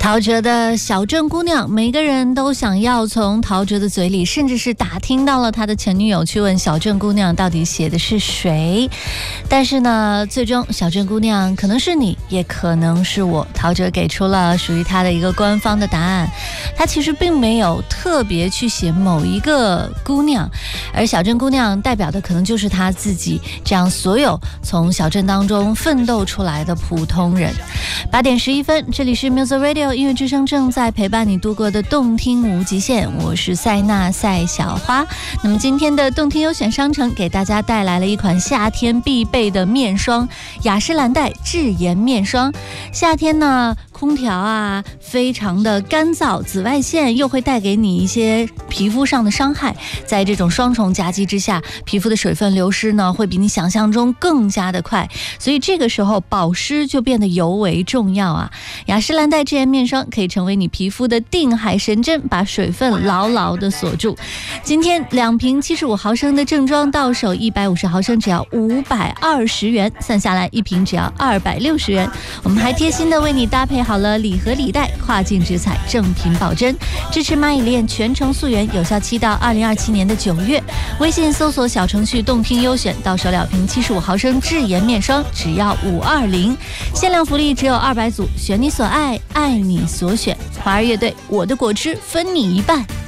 陶喆的小镇姑娘，每个人都想要从陶喆的嘴里，甚至是打听到了他的前女友，去问小镇姑娘到底写的是谁。但是呢，最终小镇姑娘可能是你，也可能是我。陶喆给出了属于他的一个官方的答案，他其实并没有特别去写某一个姑娘，而小镇姑娘代表的可能就是他自己，这样所有从小镇当中奋斗出来的普通人。8点11分，这里是 Music Radio 音乐之声，正在陪伴你度过的动听无极限，我是塞纳赛小花。那么今天的动听优选商城给大家带来了一款夏天必备的面霜，雅诗兰黛智妍面霜。夏天呢，空调啊非常的干燥，紫外线又会带给你一些皮肤上的伤害，在这种双重夹击之下，皮肤的水分流失呢会比你想象中更加的快，所以这个时候保湿就变得尤为重要啊。雅诗兰黛智妍面霜可以成为你皮肤的定海神针，把水分牢牢的锁住。今天2瓶75毫升的正装到手150毫升只要520元，算下来1瓶只要260元。我们还贴心的为你搭配好了礼盒礼袋，跨境直采，正品保真，支持蚂蚁链全程溯源，有效期到2027年的9月。微信搜索小程序动听优选，到手2瓶75毫升智妍面霜只要520，限量福利只有200组，选你所爱，爱你所选。华儿乐队，我的果汁分你一半。